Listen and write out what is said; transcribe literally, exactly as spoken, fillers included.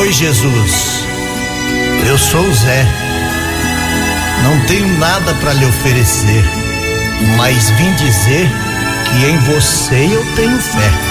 Oi, Jesus, eu sou o Zé, não tenho nada para lhe oferecer, mas vim dizer que em você eu tenho fé.